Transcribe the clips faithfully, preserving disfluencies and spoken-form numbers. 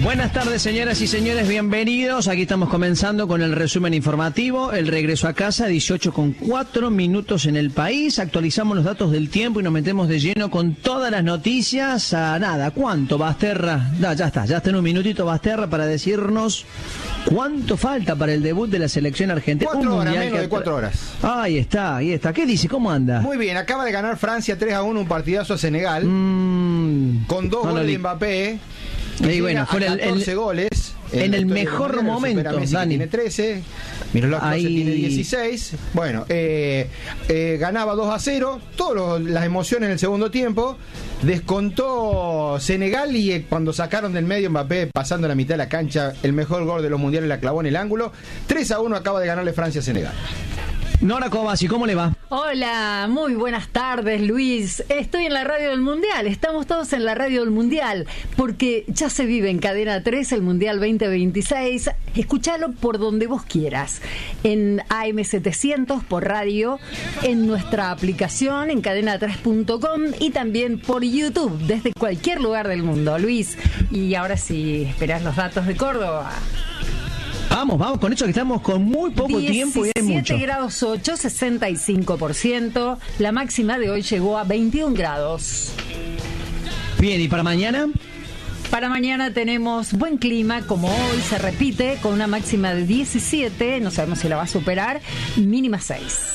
Buenas tardes, señoras y señores, bienvenidos. Aquí estamos comenzando con el resumen informativo, el regreso a casa, dieciocho con cuatro minutos en el país. Actualizamos los datos del tiempo y nos metemos de lleno con todas las noticias. A nada, ¿cuánto, Basterra? No, ya está, ya está en un minutito Basterra para decirnos cuánto falta para el debut de la selección argentina. Cuatro horas, menos de cuatro horas. Ahí está, ahí está. ¿Qué dice? ¿Cómo anda? Muy bien, acaba de ganar Francia tres a uno, un partidazo a Senegal, mm, con dos no goles no, de Mbappé. Y bueno, fue el, catorce el, goles en el mejor momento. Messi, Dani tiene trece, Miroslav Klose tiene dieciséis. Bueno, eh, eh, ganaba dos a cero, todas las emociones en el segundo tiempo. Descontó Senegal y eh, cuando sacaron del medio Mbappé pasando la mitad de la cancha, el mejor gol de los mundiales la clavó en el ángulo. tres a uno acaba de ganarle Francia a Senegal. Nora Cobasi, ¿cómo le va? Hola, muy buenas tardes, Luis. Estoy en la radio del Mundial, estamos todos en la radio del Mundial, porque ya se vive en Cadena tres el Mundial veinte veintiséis. Escúchalo por donde vos quieras, en A M setecientos por radio, en nuestra aplicación, en cadena tres punto com y también por YouTube, desde cualquier lugar del mundo, Luis. Y ahora sí, esperás los datos de Córdoba. Vamos, vamos, con eso que estamos con muy poco tiempo y hay mucho. diecisiete grados ocho, sesenta y cinco por ciento. La máxima de hoy llegó a veintiún grados. Bien, ¿y para mañana? Para mañana tenemos buen clima, como hoy se repite, con una máxima de diecisiete, no sabemos si la va a superar, y mínima seis.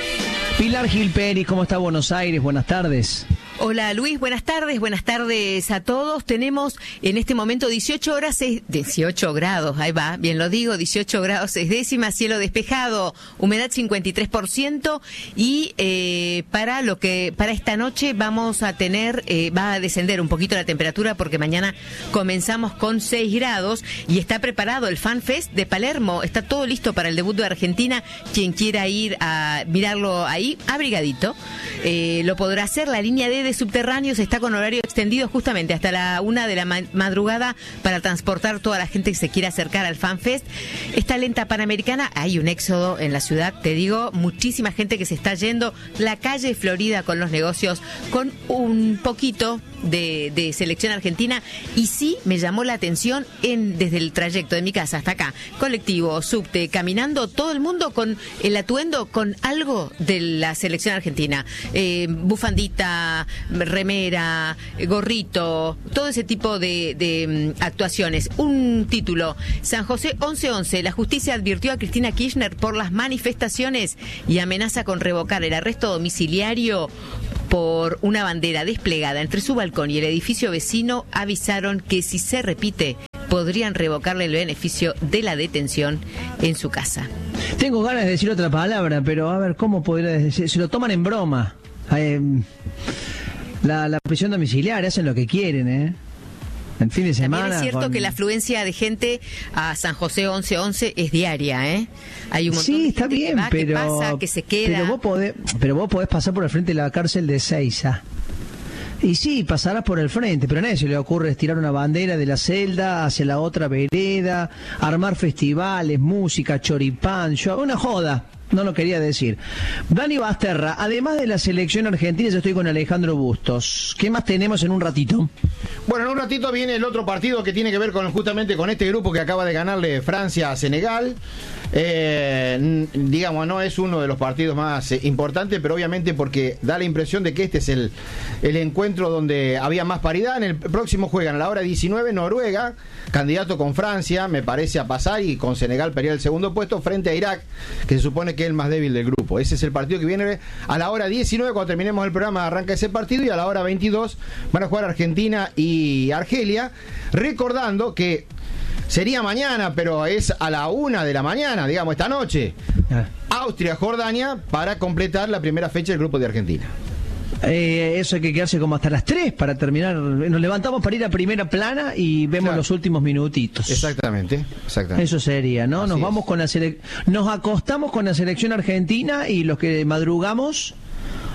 Pilar Gil Pérez, ¿cómo está Buenos Aires? Buenas tardes. Hola Luis, buenas tardes, buenas tardes a todos. Tenemos en este momento dieciocho horas, seis, dieciocho grados, ahí va, bien lo digo, dieciocho grados seis décimas, cielo despejado, humedad cincuenta y tres por ciento y eh, para lo que para esta noche vamos a tener, eh, va a descender un poquito la temperatura porque mañana comenzamos con seis grados y está preparado el Fan Fest de Palermo, está todo listo para el debut de Argentina. Quien quiera ir a mirarlo ahí, abrigadito, eh, lo podrá hacer. La línea D de subterráneos está con horario extendido justamente hasta la una de la ma- madrugada para transportar toda la gente que se quiera acercar al FanFest. Esta lenta Panamericana, hay un éxodo en la ciudad, te digo, muchísima gente que se está yendo. La calle Florida con los negocios, con un poquito de, de selección argentina, y sí me llamó la atención en desde el trayecto de mi casa hasta acá, colectivo, subte, caminando, todo el mundo con el atuendo con algo de la selección argentina, eh, bufandita, remera, gorrito, todo ese tipo de, de um, actuaciones. Un título: San José once once, la justicia advirtió a Cristina Kirchner por las manifestaciones y amenaza con revocar el arresto domiciliario por una bandera desplegada entre su balcón y el edificio vecino. Avisaron que si se repite podrían revocarle el beneficio de la detención en su casa. Tengo ganas de decir otra palabra, pero a ver, ¿cómo podría decir? Se lo toman en broma. Eh, la, la prisión domiciliaria, hacen lo que quieren, ¿eh? En fin de semana. También es cierto con... que la afluencia de gente a San José once once es diaria, ¿eh? Hay un montón sí, de está gente bien, que va, pero, que pasa, que se queda. Pero vos podés, pero vos podés pasar por el frente de la cárcel de Seiza. Y sí, pasarás por el frente, pero a nadie se le ocurre estirar una bandera de la celda hacia la otra vereda, armar festivales, música, choripán, show, una joda. No lo quería decir. Dani Basterra, además de la selección argentina, yo estoy con Alejandro Bustos. ¿Qué más tenemos en un ratito? Bueno, en un ratito viene el otro partido que tiene que ver con justamente con este grupo que acaba de ganarle Francia a Senegal. Eh, digamos, no es uno de los partidos más eh, importantes, pero obviamente porque da la impresión de que este es el, el encuentro donde había más paridad. En el próximo juegan a la hora diecinueve Noruega, candidato con Francia, me parece a pasar, y con Senegal pelear el segundo puesto frente a Irak, que se supone que es el más débil del grupo. Ese es el partido que viene a la hora diecinueve, cuando terminemos el programa arranca ese partido, y a la hora veintidós van a jugar Argentina y Argelia, recordando que sería mañana, pero es a la una de la mañana, digamos, esta noche. Austria-Jordania para completar la primera fecha del grupo de Argentina. Eh, eso hay que quedarse como hasta las tres para terminar. Nos levantamos para ir a primera plana y vemos claro. los últimos minutitos. Exactamente, exactamente. Eso sería, ¿no? Así nos vamos es. con la sele... Nos acostamos con la selección argentina y los que madrugamos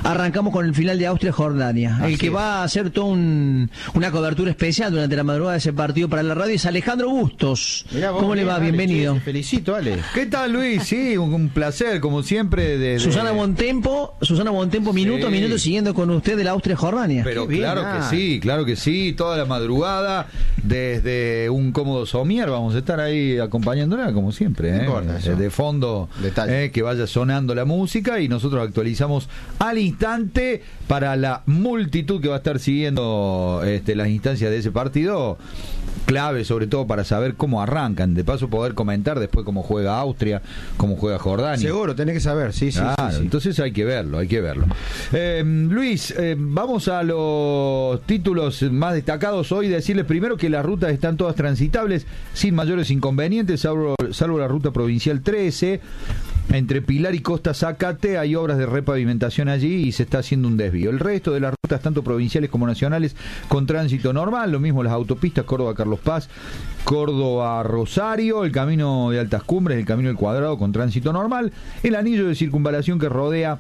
arrancamos con el final de Austria-Jordania. El que es. va a hacer toda un, una cobertura especial durante la madrugada de ese partido para la radio es Alejandro Bustos. Vos, ¿Cómo le va? Ale, bienvenido. Te felicito, Ale. ¿Qué tal, Luis? Sí, un, un placer, como siempre. De, de... Susana Bontempo, Susana Bontempo, minuto a sí. minuto, siguiendo con usted de la Austria-Jordania. Pero bien, claro ah. que sí, claro que sí, toda la madrugada, desde un cómodo somier, vamos a estar ahí acompañándola, como siempre, ¿eh? Importa, de fondo, eh, que vaya sonando la música y nosotros actualizamos al instante para la multitud que va a estar siguiendo este, las instancias de ese partido, clave sobre todo para saber cómo arrancan, de paso poder comentar después cómo juega Austria, cómo juega Jordania. Seguro, tenés que saber, sí, sí. Claro, sí, sí. Entonces hay que verlo, hay que verlo. Eh, Luis, eh, vamos a los títulos más destacados hoy, decirles primero que las rutas están todas transitables sin mayores inconvenientes, salvo, salvo la ruta provincial trece, entre Pilar y Costa Zacate hay obras de repavimentación allí y se está haciendo un desvío. El resto de las rutas, tanto provinciales como nacionales, con tránsito normal, lo mismo las autopistas Córdoba-Carlos Paz, Córdoba-Rosario, el camino de Altas Cumbres, el camino del Cuadrado con tránsito normal, el anillo de circunvalación que rodea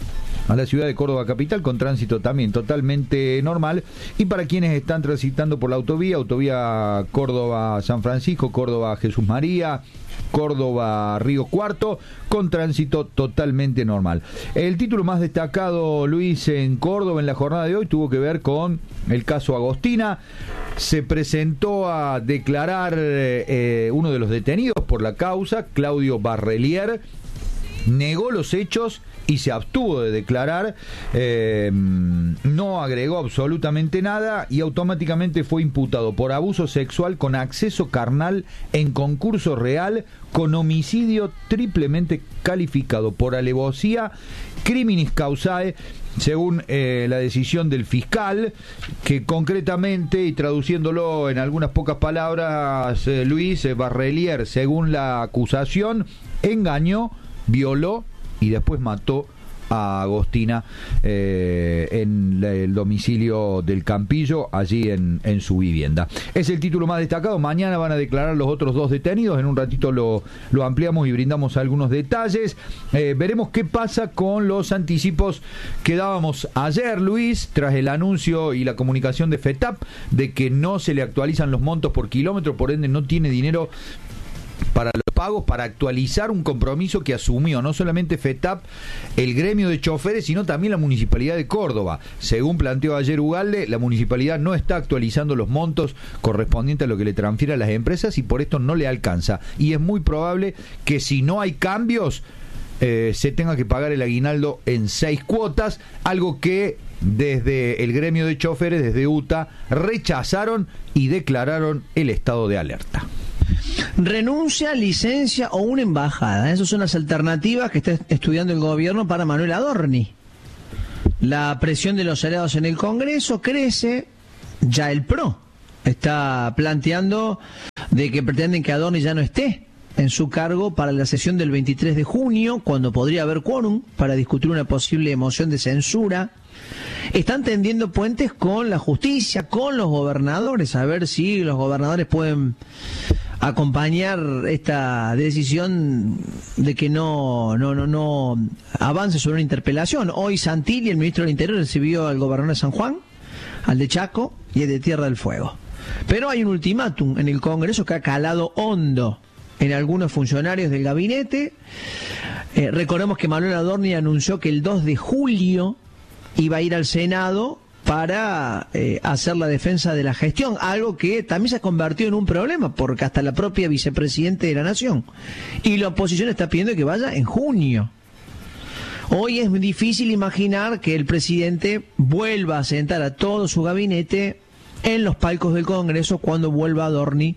a la ciudad de Córdoba capital con tránsito también totalmente normal, y para quienes están transitando por la autovía, autovía Córdoba-San Francisco, Córdoba-Jesús María, Córdoba-Río Cuarto, con tránsito totalmente normal. El título más destacado, Luis, en Córdoba en la jornada de hoy tuvo que ver con el caso Agostina. Se presentó a declarar eh, uno de los detenidos por la causa, Claudio Barrelier, negó los hechos y se abstuvo de declarar, eh, no agregó absolutamente nada y automáticamente fue imputado por abuso sexual con acceso carnal en concurso real, con homicidio triplemente calificado por alevosía, criminis causae, según eh, la decisión del fiscal, que concretamente, y traduciéndolo en algunas pocas palabras, eh, Luis eh, Barrelier, según la acusación, engañó, violó y después mató a Agostina eh, en el domicilio del Campillo, allí en, en su vivienda. Es el título más destacado. Mañana van a declarar los otros dos detenidos. En un ratito lo, lo ampliamos y brindamos algunos detalles. Eh, veremos qué pasa con los anticipos que dábamos ayer, Luis, tras el anuncio y la comunicación de FETAP de que no se le actualizan los montos por kilómetro, por ende no tiene dinero para los pagos, para actualizar un compromiso que asumió no solamente FETAP, el gremio de choferes, sino también la Municipalidad de Córdoba. Según planteó ayer Ugalde, la Municipalidad no está actualizando los montos correspondientes a lo que le transfiere a las empresas y por esto no le alcanza. Y es muy probable que si no hay cambios, eh, se tenga que pagar el aguinaldo en seis cuotas, algo que desde el gremio de choferes, desde UTA, rechazaron y declararon el estado de alerta. Renuncia, licencia o una embajada. Esas son las alternativas que está estudiando el gobierno para Manuel Adorni. La presión de los aliados en el Congreso crece. Ya el P R O está planteando de que pretenden que Adorni ya no esté en su cargo para la sesión del veintitrés de junio, cuando podría haber quórum para discutir una posible moción de censura. Están tendiendo puentes con la justicia, con los gobernadores, a ver si los gobernadores pueden acompañar esta decisión de que no no no no avance sobre una interpelación. Hoy Santilli, el ministro del Interior, recibió al gobernador de San Juan, al de Chaco y al de Tierra del Fuego. Pero hay un ultimátum en el Congreso que ha calado hondo en algunos funcionarios del gabinete. Eh, recordemos que Manuel Adorni anunció que el dos de julio iba a ir al Senado para eh, hacer la defensa de la gestión, algo que también se ha convertido en un problema, porque hasta la propia vicepresidente de la Nación y la oposición está pidiendo que vaya en junio. Hoy es difícil imaginar que el presidente vuelva a sentar a todo su gabinete en los palcos del Congreso cuando vuelva Adorni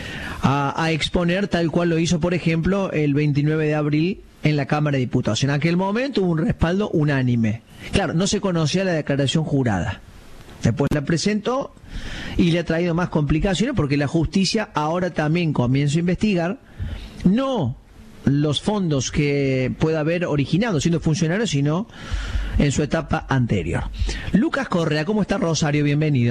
a, a exponer, tal cual lo hizo, por ejemplo, el veintinueve de abril en la Cámara de Diputados. En aquel momento hubo un respaldo unánime. Claro, no se conocía la declaración jurada. Después la presentó y le ha traído más complicaciones porque la justicia ahora también comienza a investigar no los fondos que pueda haber originado siendo funcionario, sino en su etapa anterior. Lucas Correa, ¿cómo está Rosario? Bienvenido.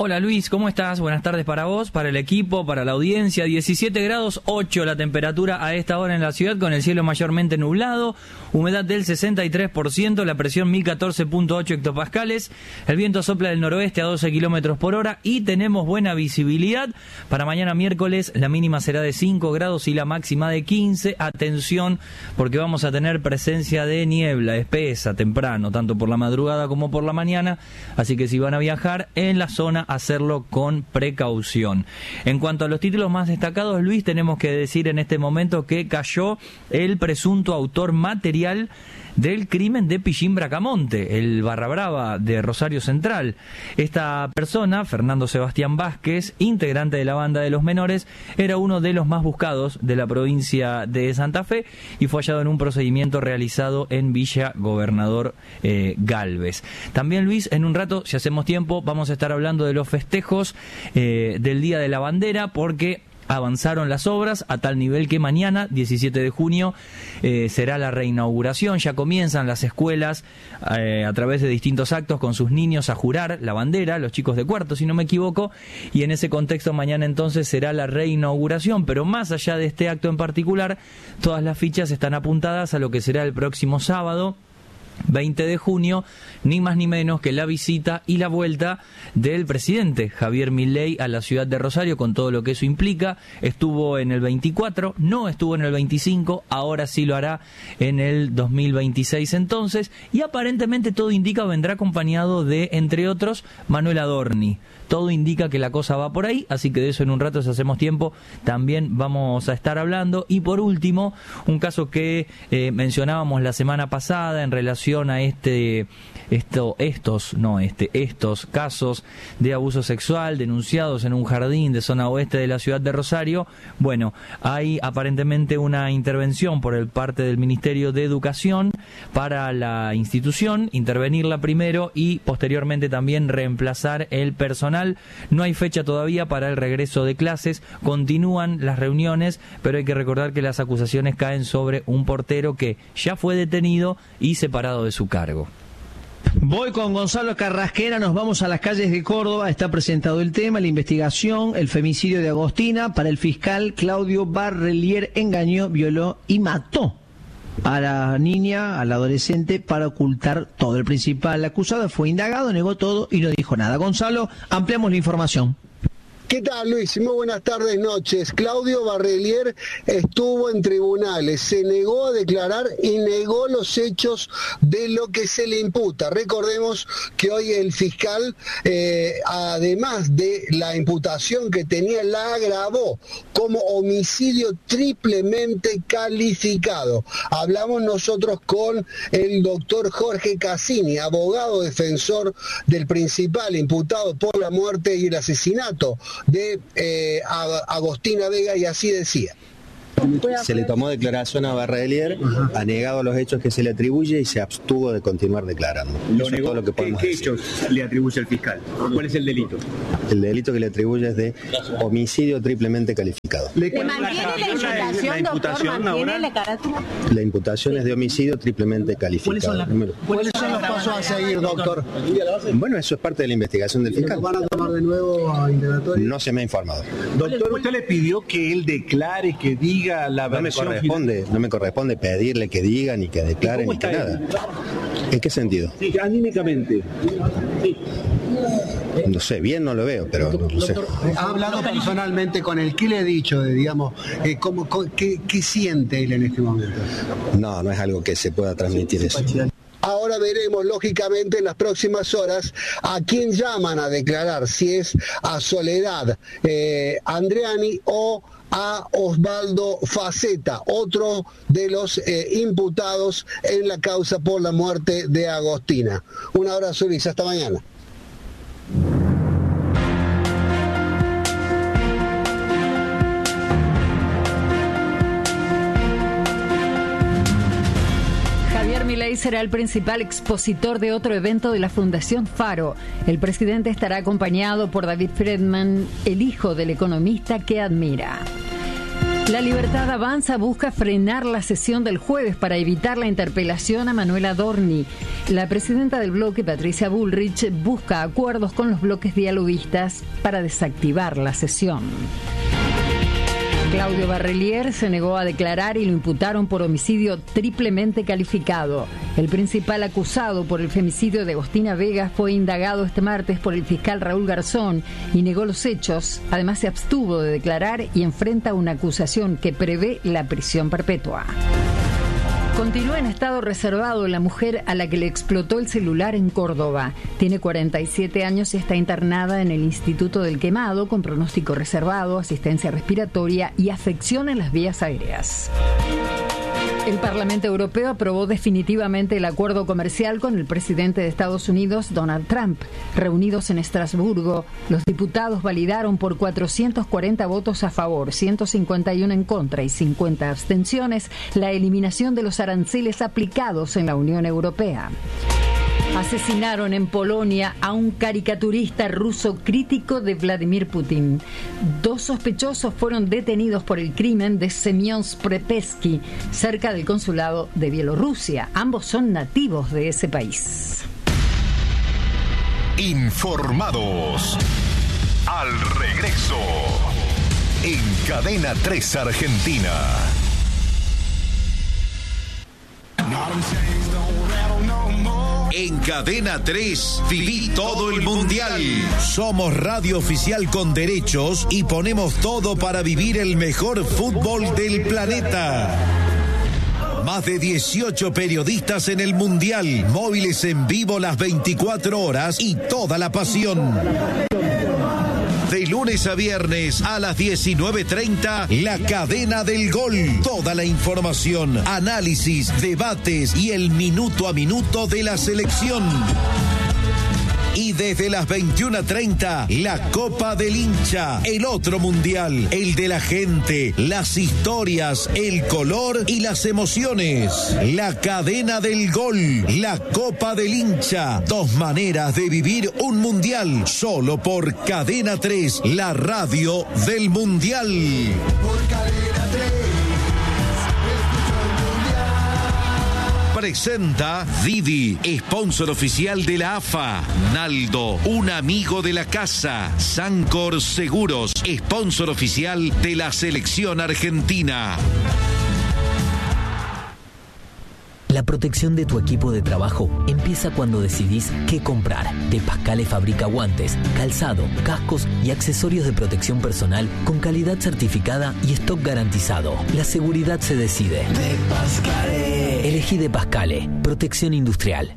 Hola Luis, ¿cómo estás? Buenas tardes para vos, para el equipo, para la audiencia. diecisiete grados ocho la temperatura a esta hora en la ciudad, con el cielo mayormente nublado, humedad del sesenta y tres por ciento, la presión mil catorce punto ocho hectopascales, el viento sopla del noroeste a doce kilómetros por hora y tenemos buena visibilidad. Para mañana miércoles la mínima será de cinco grados y la máxima de quince. Atención, porque vamos a tener presencia de niebla espesa temprano, tanto por la madrugada como por la mañana, así que si van a viajar en la zona, hacerlo con precaución. En cuanto a los títulos más destacados, Luis, tenemos que decir en este momento que cayó el presunto autor material del crimen de Pichín Bracamonte, el barra brava de Rosario Central. Esta persona, Fernando Sebastián Vázquez, integrante de la banda de los menores, era uno de los más buscados de la provincia de Santa Fe y fue hallado en un procedimiento realizado en Villa Gobernador eh, Galvez. También, Luis, en un rato, si hacemos tiempo, vamos a estar hablando de los festejos eh, del Día de la Bandera, porque avanzaron las obras a tal nivel que mañana, diecisiete de junio, eh, será la reinauguración. Ya comienzan las escuelas eh, a través de distintos actos con sus niños a jurar la bandera, los chicos de cuarto, si no me equivoco, y en ese contexto mañana entonces será la reinauguración. Pero más allá de este acto en particular, todas las fichas están apuntadas a lo que será el próximo sábado, veinte de junio, ni más ni menos que la visita y la vuelta del presidente Javier Milei a la ciudad de Rosario, con todo lo que eso implica. Estuvo en el veinticuatro, no estuvo en el veinticinco, ahora sí lo hará en el dos mil veintiséis entonces, y aparentemente todo indica vendrá acompañado de, entre otros, Manuel Adorni. Todo indica que la cosa va por ahí, así que de eso en un rato, si hacemos tiempo, también vamos a estar hablando. Y por último, un caso que eh, mencionábamos la semana pasada en relación a este, esto, estos, no este, estos casos de abuso sexual denunciados en un jardín de zona oeste de la ciudad de Rosario. Bueno, hay aparentemente una intervención por el parte del Ministerio de Educación para la institución, intervenirla primero y posteriormente también reemplazar el personal. No hay fecha todavía para el regreso de clases, continúan las reuniones, pero hay que recordar que las acusaciones caen sobre un portero que ya fue detenido y separado de su cargo. Voy con Gonzalo Carrasquera, nos vamos a las calles de Córdoba. Está presentado el tema, la investigación, el femicidio de Agostina. Para el fiscal, Claudio Barrelier engañó, violó y mató a la niña, a la adolescente, para ocultar todo. El principal acusado fue indagado, negó todo y no dijo nada. Gonzalo, ampliamos la información. ¿Qué tal, Luis? Muy buenas tardes, noches. Claudio Barrelier estuvo en tribunales, se negó a declarar y negó los hechos de lo que se le imputa. Recordemos que hoy el fiscal, eh, además de la imputación que tenía, la agravó como homicidio triplemente calificado. Hablamos nosotros con el doctor Jorge Cassini, abogado defensor del principal imputado por la muerte y el asesinato de eh, Agostina Vega, y así decía. Se le tomó declaración a Barrelier, ha negado los hechos que se le atribuye y se abstuvo de continuar declarando. Lo Eso negó. Es todo lo que podemos ¿Qué, qué decir. hechos le atribuye el fiscal? ¿Cuál es el delito? El delito que le atribuye es de homicidio triplemente calificado. ¿Le mantiene la imputación, la imputación doctor? ¿Mantiene ahora? la carátula? La imputación es de homicidio triplemente calificado. ¿Cuáles son, las, ¿Cuáles son los pasos a seguir, doctor? Bueno, eso es parte de la investigación del fiscal. ¿Van a tomar de nuevo a indagatorio? No se me ha informado. Doctor, ¿usted le pidió que él declare, que diga la No me versión corresponde, no me corresponde pedirle que diga, ni que declare, ni que nada. ¿En qué sentido? Sí, anímicamente. Sí. No sé, bien no lo veo, pero no, no sé. ¿Ha hablado personalmente con él? ¿Qué le ha dicho, de, digamos, eh, cómo, cómo, qué, qué siente él en este momento? No, no es algo que se pueda transmitir eso. Ahora veremos, lógicamente, en las próximas horas a quién llaman a declarar, si es a Soledad eh, Andreani o a Osvaldo Faceta, otro de los eh, imputados en la causa por la muerte de Agostina. Un abrazo, Luis, hasta mañana. Javier Milei será el principal expositor de otro evento de la Fundación Faro. El presidente estará acompañado por David Friedman, el hijo del economista que admira. La Libertad Avanza busca frenar la sesión del jueves para evitar la interpelación a Manuel Adorni. La presidenta del bloque, Patricia Bullrich, busca acuerdos con los bloques dialoguistas para desactivar la sesión. Claudio Barrelier se negó a declarar y lo imputaron por homicidio triplemente calificado. El principal acusado por el femicidio de Agostina Vega fue indagado este martes por el fiscal Raúl Garzón y negó los hechos. Además, se abstuvo de declarar y enfrenta una acusación que prevé la prisión perpetua. Continúa en estado reservado la mujer a la que le explotó el celular en Córdoba. Tiene cuarenta y siete años y está internada en el Instituto del Quemado con pronóstico reservado, asistencia respiratoria y afección en las vías aéreas. El Parlamento Europeo aprobó definitivamente el acuerdo comercial con el presidente de Estados Unidos, Donald Trump. Reunidos en Estrasburgo, los diputados validaron por cuatrocientos cuarenta votos a favor, ciento cincuenta y uno en contra y cincuenta abstenciones la eliminación de los aranceles aplicados en la Unión Europea. Asesinaron en Polonia a un caricaturista ruso crítico de Vladimir Putin. Dos sospechosos fueron detenidos por el crimen de Semyon Sprepesky, cerca del consulado de Bielorrusia. Ambos son nativos de ese país. Informados. Al regreso. En Cadena tres Argentina. En Cadena tres, viví todo el Mundial. Somos radio oficial con derechos y ponemos todo para vivir el mejor fútbol del planeta. Más de dieciocho periodistas en el Mundial, móviles en vivo las veinticuatro horas y toda la pasión. De lunes a viernes a las diecinueve treinta, La Cadena del Gol. Toda la información, análisis, debates y el minuto a minuto de la selección. Y desde las veintiuna treinta, la Copa del Hincha, el otro mundial, el de la gente, las historias, el color y las emociones. La Cadena del Gol, la Copa del Hincha, dos maneras de vivir un mundial, solo por Cadena tres, la radio del mundial. Por Cadena tres. Presenta Didi, sponsor oficial de la A F A. Naldo, un amigo de la casa. Sancor Seguros, sponsor oficial de la selección argentina. La protección de tu equipo de trabajo empieza cuando decidís qué comprar. De Pascale fabrica guantes, calzado, cascos y accesorios de protección personal con calidad certificada y stock garantizado. La seguridad se decide. De Pascale. Elegí De Pascale. Protección industrial.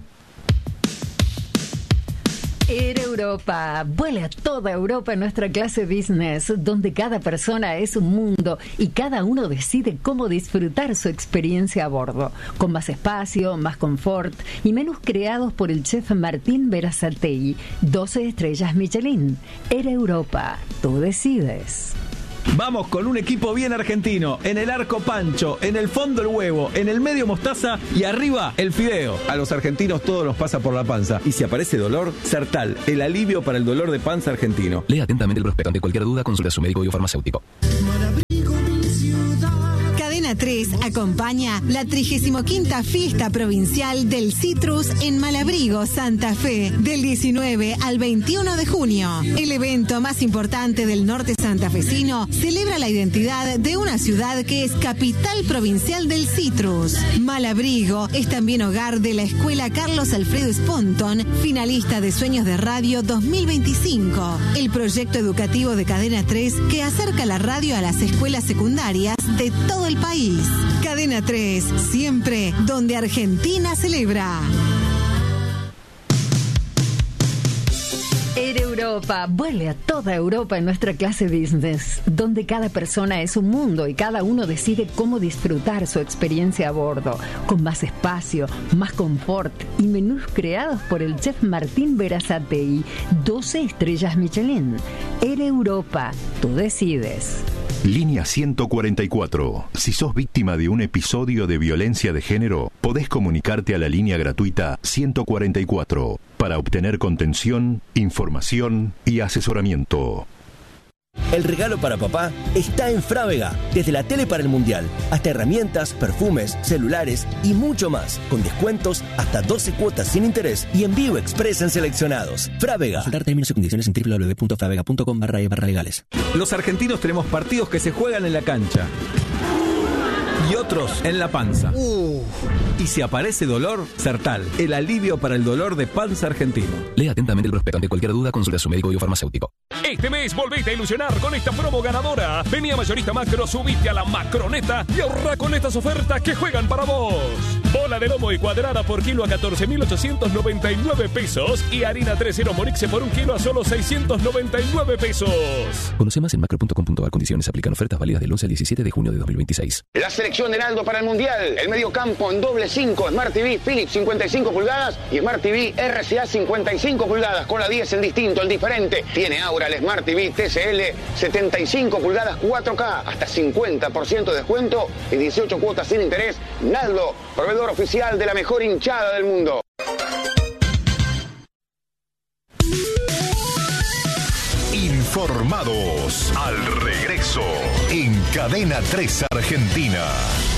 Air Europa, vuela a toda Europa en nuestra clase business, donde cada persona es un mundo y cada uno decide cómo disfrutar su experiencia a bordo, con más espacio, más confort y menús creados por el chef Martín Berazategui, doce estrellas Michelin. Air Europa, tú decides. Vamos con un equipo bien argentino. En el arco Pancho, en el fondo el huevo, en el medio mostaza y arriba el fideo. A los argentinos todo nos pasa por la panza. Y si aparece dolor, Sertal, el alivio para el dolor de panza argentino. Lea atentamente el prospecto. Ante cualquier duda, consulte a su médico biofarmacéutico. Cadena tres acompaña la trigésima quinta Fiesta Provincial del Citrus en Malabrigo, Santa Fe, del diecinueve al veintiuno de junio. El evento más importante del norte santafesino celebra la identidad de una ciudad que es capital provincial del citrus. Malabrigo es también hogar de la Escuela Carlos Alfredo Sponton, finalista de Sueños de Radio dos mil veinticinco, el proyecto educativo de Cadena tres que acerca la radio a las escuelas secundarias de todo el país. Cadena tres, siempre donde Argentina celebra. Air Europa, vuele a toda Europa en nuestra clase business, donde cada persona es un mundo y cada uno decide cómo disfrutar su experiencia a bordo, con más espacio, más confort y menús creados por el chef Martín Berazategui, doce estrellas Michelin. Air Europa, tú decides. Línea ciento cuarenta y cuatro. Si sos víctima de un episodio de violencia de género, podés comunicarte a la línea gratuita ciento cuarenta y cuatro para obtener contención, información y asesoramiento. El regalo para papá está en Frávega. Desde la tele para el Mundial, hasta herramientas, perfumes, celulares y mucho más. Con descuentos hasta doce cuotas sin interés y envío express en seleccionados. Frávega. Consultar términos y condiciones en doble u doble u doble u punto fravega punto com barra e barra legales. Los argentinos tenemos partidos que se juegan en la cancha y otros en la panza. Uh. Y si aparece dolor, Sertal, el alivio para el dolor de panza argentino. Lea atentamente el prospecto. Ante cualquier duda, consulta a su médico biofarmacéutico. Este mes volvete a ilusionar con esta promo ganadora. Vení a Mayorista Macro, subite a la Macroneta y ahorra con estas ofertas que juegan para vos. Bola de lomo y cuadrada por kilo a catorce mil ochocientos noventa y nueve pesos y harina tres cero Morixe por un kilo a solo seiscientos noventa y nueve pesos. Conoce más en macro punto com punto a r. Condiciones aplican. Ofertas válidas del once al diecisiete de junio de dos mil veintiséis. La selección de Heraldo para el Mundial. El medio campo en doble cinco. Smart T V Philips cincuenta y cinco pulgadas y Smart T V R C A cincuenta y cinco pulgadas. Con la diez el distinto, el diferente. Tiene ahora el Smart T V T C L setenta y cinco pulgadas cuatro K. Hasta cincuenta por ciento de descuento y dieciocho cuotas sin interés. Naldo, proveedor oficial de la mejor hinchada del mundo. Informados al regreso en Cadena tres Argentina.